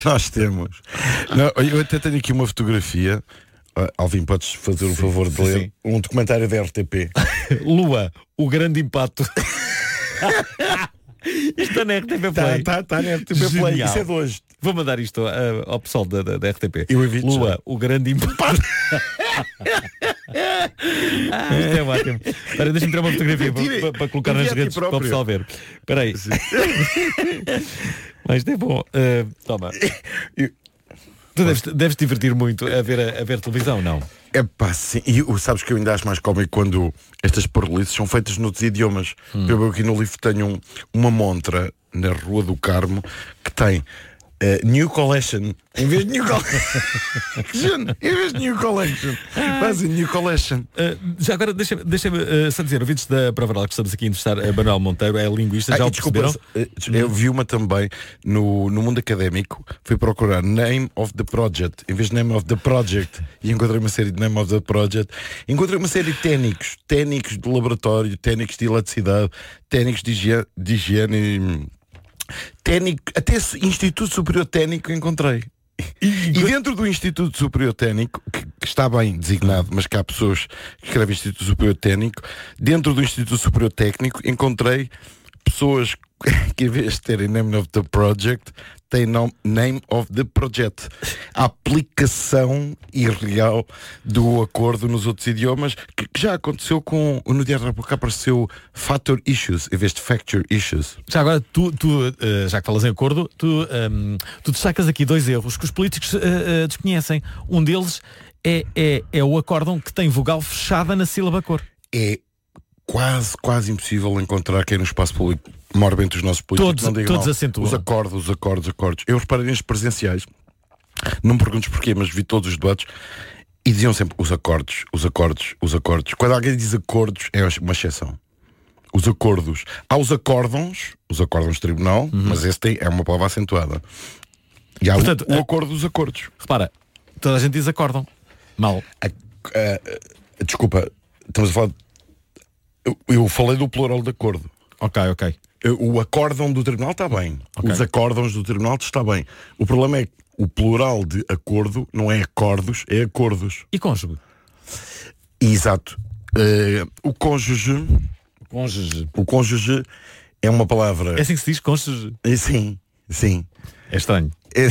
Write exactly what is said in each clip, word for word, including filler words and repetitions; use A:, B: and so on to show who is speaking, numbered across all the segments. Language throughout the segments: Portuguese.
A: Nós temos. Não, eu até tenho aqui uma fotografia. Uh, Alvin, podes fazer o favor de ler sim. Um documentário da R T P.
B: Lua, o grande impacto. Isto está na R T P Play.
A: Está tá, tá na R T P Play. Genial. Isso é de hoje.
B: Vou mandar isto uh, ao pessoal da, da, da R T P.
A: Eu evito
B: Lua,
A: já.
B: O grande impacto. Ah, isto é ótimo. Espera, deixa-me tirar uma fotografia para, para, para colocar nas redes para o pessoal ver. Espera aí. Mas isto é bom. Uh, toma. Eu... Tu deves, deves te divertir muito a ver, a, a ver televisão, não?
A: É pá, sim. E sabes que eu ainda acho mais cómico quando estas parolices são feitas noutros idiomas. Hum. Eu aqui no livro tenho um, uma montra na Rua do Carmo que tem Uh, New Collection em vez de New Collection em vez de New Collection quase New Collection.
B: Uh, já agora deixa-me deixa uh, só dizer, ouvintes da Prova Oral, que estamos aqui a entrevistar a Manuel Monteiro, é linguista, já ah, o
A: desculpa,
B: perceberam?
A: Eu vi uma também no, no mundo académico, fui procurar Name of the Project em vez de Name of the Project e encontrei uma série de Name of the Project, encontrei uma série de técnicos, técnicos de laboratório, técnicos de eletricidade, técnicos de higiene, de higiene técnico, até Instituto Superior Técnico encontrei. E dentro do Instituto Superior Técnico, que, que está bem designado, mas que há pessoas que escrevem Instituto Superior Técnico, dentro do Instituto Superior Técnico encontrei pessoas que, em vez de terem Name of the Project, têm nome, Name of the Project. A aplicação irreal do acordo nos outros idiomas, que, que já aconteceu com, no Diário da República apareceu Factor Issues em vez de Factor Issues.
B: Já agora, tu, tu uh, já que falas em acordo, tu, um, tu destacas aqui dois erros que os políticos uh, uh, desconhecem. Um deles é, é, é o acórdão que tem vogal fechada na sílaba cor.
A: É quase, quase impossível encontrar quem no espaço público mora entre os nossos políticos.
B: Todos,
A: não digam,
B: todos acentuam.
A: Os acordos, os acordos, os acordos. Eu reparei nestes presenciais, não me perguntes porquê, mas vi todos os debates e diziam sempre os acordos, os acordos, os acordos. Quando alguém diz acordos, é uma exceção. Os acordos. Há os acórdãos, os acórdãos de tribunal, uhum. mas esse tem, é uma palavra acentuada. E há Portanto, o, o acordo dos acordos.
B: Repara, toda a gente diz acórdão. Mal.
A: A, a, a, desculpa, estamos a falar... Eu, eu falei do plural de acordo.
B: Ok, ok.
A: O acórdão do tribunal está bem. Okay. Os acórdãos do tribunal está bem. O problema é que o plural de acordo não é acordos, é acordos.
B: E cônjuge?
A: Exato. Uh, o cônjuge...
B: Cônjuge.
A: O cônjuge é uma palavra...
B: É assim que se diz, cônjuge?
A: Sim, sim.
B: É estranho.
A: É...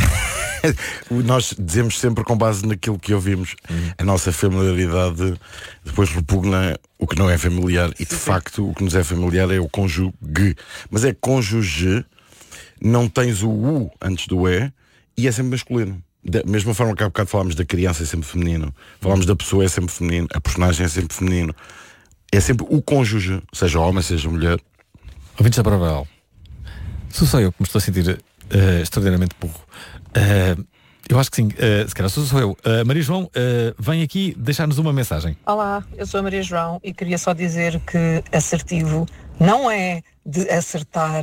A: Nós dizemos sempre com base naquilo que ouvimos. Uhum. A nossa familiaridade depois repugna o que não é familiar. E de sim, facto sim. O que nos é familiar é o cônjuge. Mas é cônjuge, não tens o U antes do E e é sempre masculino. Da mesma forma que há bocado falámos da criança é sempre feminino, falámos da pessoa é sempre feminino, a personagem é sempre feminino. É sempre o cônjuge, seja homem, seja mulher.
B: Ouvintes da Prova Oral, sou só eu que me estou a sentir uh, extraordinariamente burro. Uh, eu acho que sim, uh, se calhar sou, sou eu. Uh, Maria João, uh, vem aqui deixar-nos uma mensagem.
C: Olá, eu sou a Maria João e queria só dizer que assertivo não é de acertar.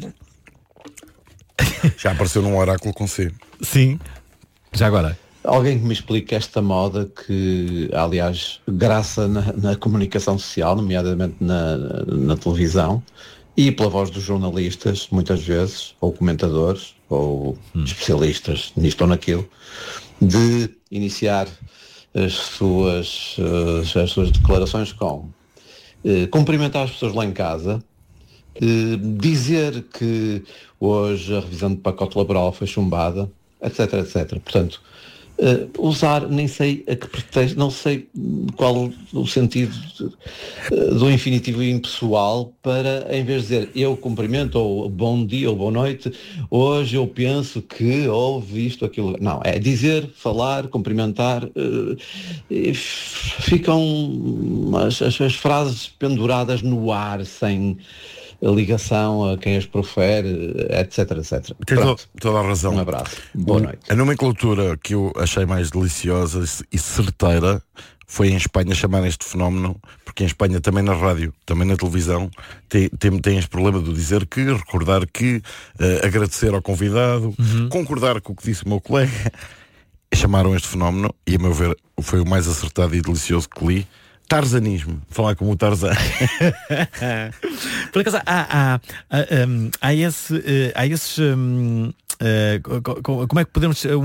A: Já apareceu num oráculo com C.
B: Sim, já agora.
D: Alguém que me explique esta moda que, aliás, graça na, na comunicação social, nomeadamente na, na televisão, e pela voz dos jornalistas, muitas vezes, ou comentadores, ou hum. especialistas nisto ou naquilo, de iniciar as suas, as suas declarações com eh, cumprimentar as pessoas lá em casa, eh, dizer que hoje a revisão do pacote laboral foi chumbada, etc, etcétera. Portanto, Uh, usar, nem sei a que pretexto, não sei qual o sentido de, uh, do infinitivo impessoal para, em vez de dizer eu cumprimento, ou bom dia, ou boa noite, hoje eu penso que houve isto, aquilo. Não, é dizer, falar, cumprimentar, uh, e ficam as, as, as frases penduradas no ar, sem a ligação a quem as profere, etc, etcétera.
A: Tens toda a razão.
D: Um abraço. Boa noite.
A: A nomenclatura que eu achei mais deliciosa e certeira foi em Espanha chamar este fenómeno, porque em Espanha também na rádio, também na televisão, tem, tem, tem este problema de dizer que, recordar que, uh, agradecer ao convidado, uhum. concordar com o que disse o meu colega. Chamaram este fenómeno, e a meu ver foi o mais acertado e delicioso que li, Tarzanismo. Falar como o Tarzan.
B: Por acaso, há, há, há, um, há, esse, uh, há esses... Um, uh, co- co- como é que podemos...